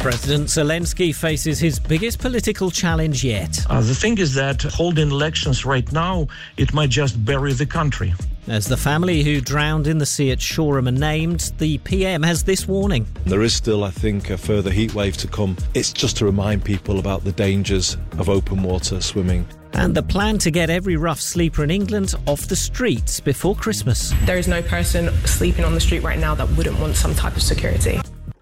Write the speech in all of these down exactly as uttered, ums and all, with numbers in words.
President Zelensky faces his biggest political challenge yet. Uh, the thing is that holding elections right now, it might just bury the country. As the family who drowned in the sea at Shoreham are named, the P M has this warning. There is still, I think, a further heat wave to come. It's just to remind people about the dangers of open water swimming. And the plan to get every rough sleeper in England off the streets before Christmas. There is no person sleeping on the street right now that wouldn't want some type of security.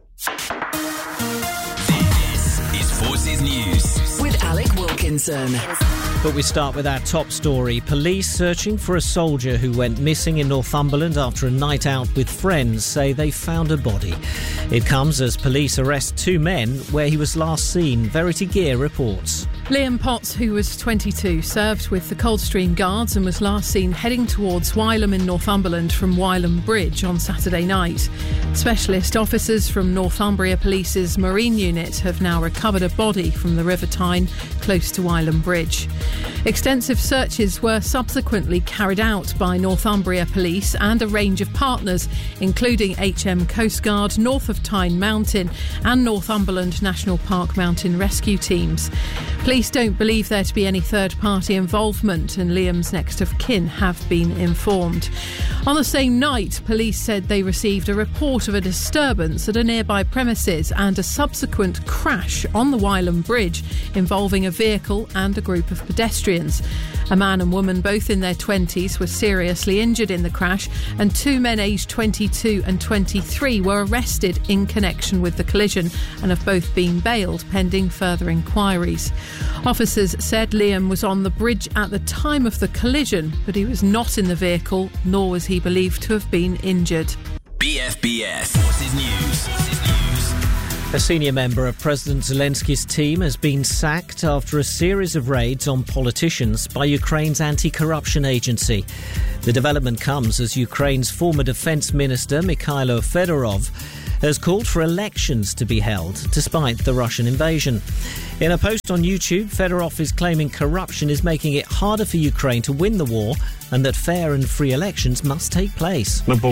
This is Forces News with Alec Wilkinson. But we start with our top story. Police searching for a soldier who went missing in Northumberland after a night out with friends say they found a body. It comes as police arrest two men where he was last seen, Verity Gear reports. Liam Potts, who was twenty-two, served with the Coldstream Guards and was last seen heading towards Wylam in Northumberland from Wylam Bridge on Saturday night. Specialist officers from Northumbria Police's Marine Unit have now recovered a body from the River Tyne close to Wylam Bridge. Extensive searches were subsequently carried out by Northumbria Police and a range of partners, including H M Coast Guard, North of Tyne Mountain and Northumberland National Park Mountain Rescue Teams. Police don't believe there to be any third-party involvement, and Liam's next of kin have been informed. On the same night, police said they received a report of a disturbance at a nearby premises and a subsequent crash on the Wylam Bridge involving a vehicle and a group of pedestrians. A man and woman, both in their twenties, were seriously injured in the crash, and two men aged twenty-two and twenty-three were arrested in connection with the collision and have both been bailed pending further inquiries. Officers said Liam was on the bridge at the time of the collision, but he was not in the vehicle, nor was he believed to have been injured. B F B S Forces News. Forces News. A senior member of President Zelensky's team has been sacked after a series of raids on politicians by Ukraine's anti-corruption agency. The development comes as Ukraine's former defence minister, Mikhailo Fedorov, has called for elections to be held despite the Russian invasion. In a post on YouTube, Fedorov is claiming corruption is making it harder for Ukraine to win the war and that fair and free elections must take place. We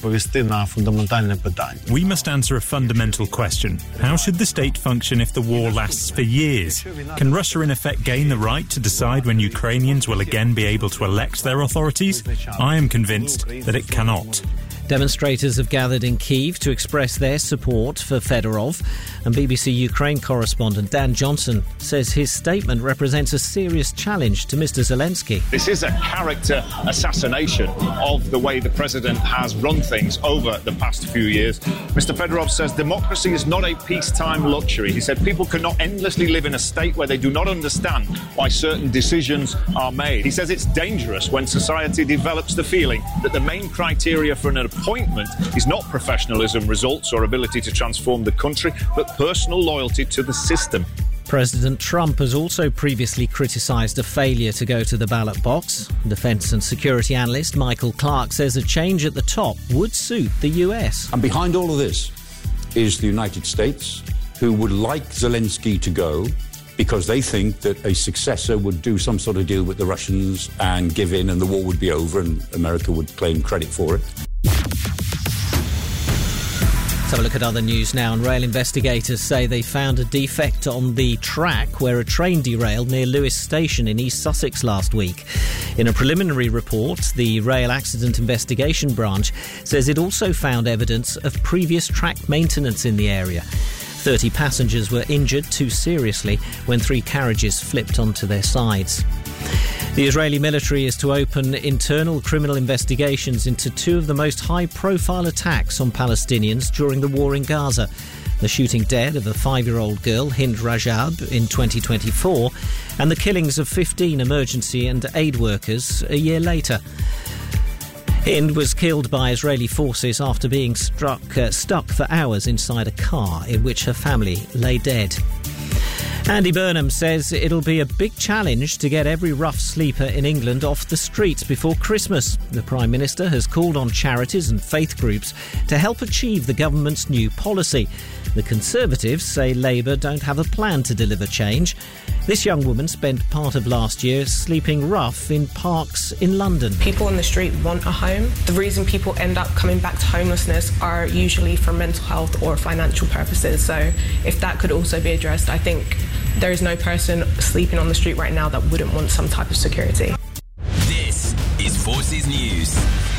must answer a fundamental question. How should the state function if the war lasts for years? Can Russia in effect gain the right to decide when Ukrainians will again be able to elect their authorities? I am convinced that it cannot. Demonstrators have gathered in Kyiv to express their support for Fedorov, and B B C Ukraine correspondent Dan Johnson says his statement represents a serious challenge to Mister Zelensky. This is a character assassination of the way the president has run things over the past few years. Mister Fedorov says democracy is not a peacetime luxury. He said people cannot endlessly live in a state where they do not understand why certain decisions are made. He says it's dangerous when society develops the feeling that the main criteria for an appointment is not professionalism, results or ability to transform the country, but personal loyalty to the system. President Trump has also previously criticised a failure to go to the ballot box. Defence and security analyst Michael Clark says a change at the top would suit the U S. And behind all of this is the United States, who would like Zelensky to go because they think that a successor would do some sort of deal with the Russians and give in and the war would be over and America would claim credit for it. Let's have a look at other news now. And rail investigators say they found a defect on the track where a train derailed near Lewes Station in East Sussex last week. In a preliminary report, the Rail Accident Investigation Branch says it also found evidence of previous track maintenance in the area. thirty passengers were injured too seriously when three carriages flipped onto their sides. The Israeli military is to open internal criminal investigations into two of the most high-profile attacks on Palestinians during the war in Gaza. The shooting dead of a five-year-old girl, Hind Rajab, in twenty twenty-four, and the killings of fifteen emergency and aid workers a year later. Hind was killed by Israeli forces after being struck, uh, stuck for hours inside a car in which her family lay dead. Andy Burnham says it'll be a big challenge to get every rough sleeper in England off the streets before Christmas. The Prime Minister has called on charities and faith groups to help achieve the government's new policy. The Conservatives say Labour don't have a plan to deliver change. This young woman spent part of last year sleeping rough in parks in London. People on the street want a home. The reason people end up coming back to homelessness are usually for mental health or financial purposes. So if that could also be addressed, I think there is no person sleeping on the street right now that wouldn't want some type of security. This is Forces News.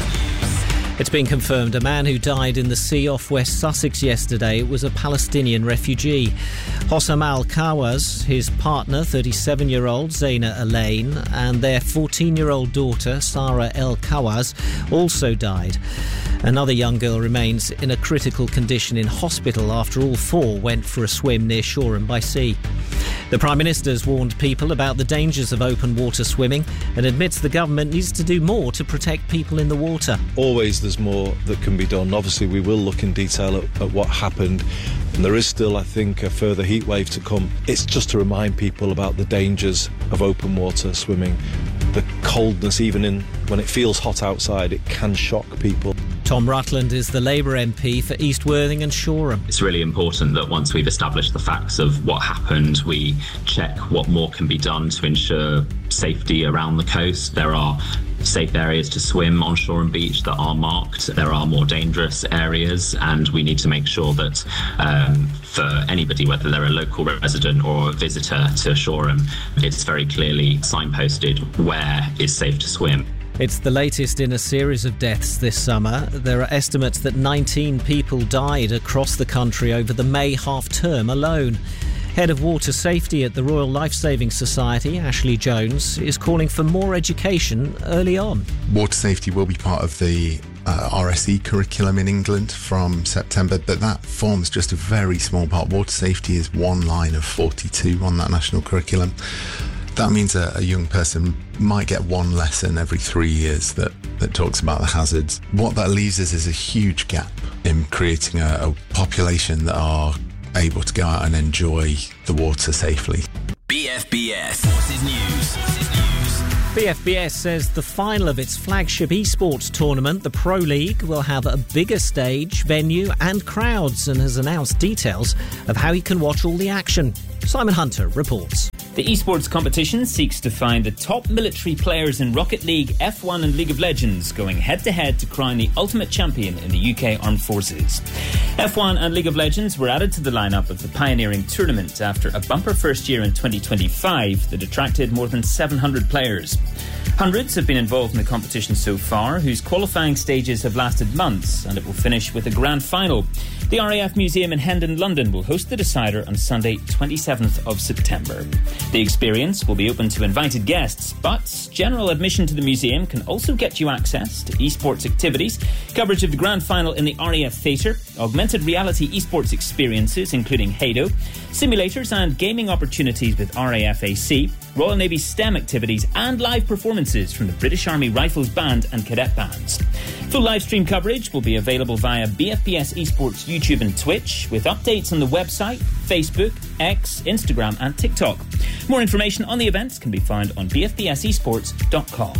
It's been confirmed a man who died in the sea off West Sussex yesterday was a Palestinian refugee. Hossam al-Kawaz, his partner, thirty-seven-year-old Zaina Elaine, and their fourteen-year-old daughter, Sarah el-Kawaz, also died. Another young girl remains in a critical condition in hospital after all four went for a swim near Shoreham by Sea. The Prime Minister's warned people about the dangers of open water swimming and admits the government needs to do more to protect people in the water. Always there's more that can be done. Obviously, we will look in detail at, at what happened, and there is still, I think, a further heat wave to come. It's just to remind people about the dangers of open water swimming. The coldness, even in when it feels hot outside, it can shock people. Tom Rutland is the Labour M P for East Worthing and Shoreham. It's really important that once we've established the facts of what happened, we check what more can be done to ensure safety around the coast. There are safe areas to swim on Shoreham Beach that are marked. There are more dangerous areas, and we need to make sure that um, for anybody, whether they're a local resident or a visitor to Shoreham, it's very clearly signposted where is safe to swim. It's the latest in a series of deaths this summer. There are estimates that nineteen people died across the country over the May half-term alone. Head of Water Safety at the Royal Lifesaving Society, Ashley Jones, is calling for more education early on. Water safety will be part of the uh, R S E curriculum in England from September, but that forms just a very small part. Water safety is one line of forty-two on that national curriculum. That means a, a young person might get one lesson every three years that, that talks about the hazards. What that leaves us is a huge gap in creating a, a population that are able to go out and enjoy the water safely. B F B S Forces News. Forces News. B F B S says the final of its flagship esports tournament, the Pro League, will have a bigger stage, venue and crowds, and has announced details of how you can watch all the action. Simon Hunter reports. The esports competition seeks to find the top military players in Rocket League, F one and League of Legends, going head-to-head to crown the ultimate champion in the U K Armed Forces. F one and League of Legends were added to the lineup of the pioneering tournament after a bumper first year in twenty twenty-five that attracted more than seven hundred players. Hundreds have been involved in the competition so far, whose qualifying stages have lasted months, and it will finish with a grand final. The R A F Museum in Hendon, London will host the decider on Sunday, twenty-seventh of September. The experience will be open to invited guests, but general admission to the museum can also get you access to esports activities, coverage of the grand final in the R A F Theatre, augmented reality esports experiences including Hado, simulators and gaming opportunities with R A F A C, Royal Navy STEM activities and live performances from the British Army Rifles Band and Cadet Bands. Full live stream coverage will be available via B F B S Esports YouTube and Twitch, with updates on the website, Facebook, X, Instagram and TikTok. More information on the events can be found on b f b s esports dot com.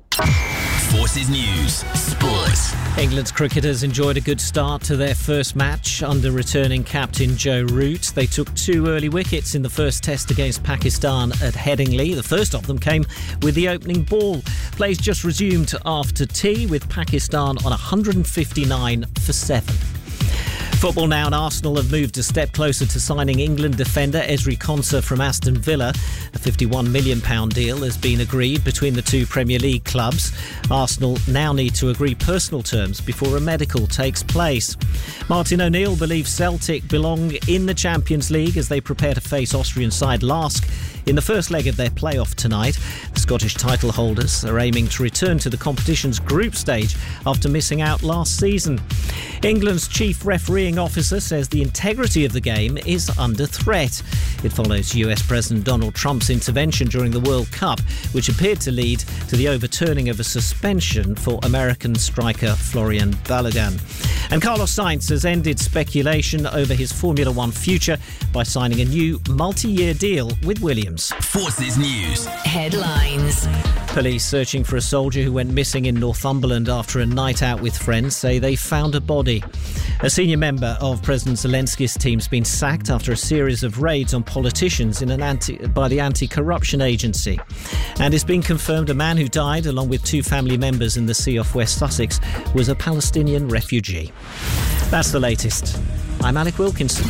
Forces News. Sports. England's cricketers enjoyed a good start to their first match under returning captain Joe Root. They took two early wickets in the first test against Pakistan at Headingley. The first of them came with the opening ball. Plays just resumed after tea, with Pakistan on one hundred fifty-nine for seven. Football now, and Arsenal have moved a step closer to signing England defender Ezri Konsa from Aston Villa. A fifty-one million pounds deal has been agreed between the two Premier League clubs. Arsenal now need to agree personal terms before a medical takes place. Martin O'Neill believes Celtic belong in the Champions League as they prepare to face Austrian side Lask in the first leg of their playoff tonight. The Scottish title holders are aiming to return to the competition's group stage after missing out last season. England's chief refereeing officer says the integrity of the game is under threat. It follows U S President Donald Trump's intervention during the World Cup, which appeared to lead to the overturning of a suspension for American striker Florian Balogun. And Carlos Sainz has ended speculation over his Formula One future by signing a new multi-year deal with Williams. Forces News headlines. Police searching for a soldier who went missing in Northumberland after a night out with friends say they found a body. A senior member of President Zelensky's team's been sacked after a series of raids on politicians in an anti, by the anti-corruption agency. And it's been confirmed a man who died, along with two family members in the sea off West Sussex, was a Palestinian refugee. That's the latest. I'm Alec Wilkinson.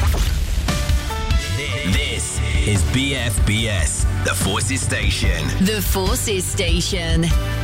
This is B F B S, the Forces Station. The Forces Station.